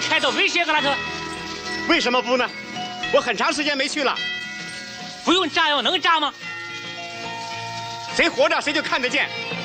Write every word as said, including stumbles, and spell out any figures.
开到威胁个那头？ 为什么不呢？我很长时间没去了。 不用炸药能炸吗？ 谁活着谁就看得见。